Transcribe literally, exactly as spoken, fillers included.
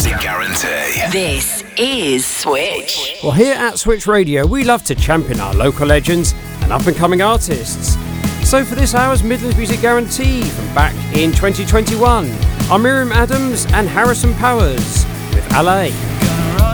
Music Guarantee. This is Switch. Well, here at Switch Radio, we love to champion our local legends and up-and-coming artists. So for this hour's Midlands Music Guarantee from back in twenty twenty-one, are Miriam Adams and Harrison Powers with L A.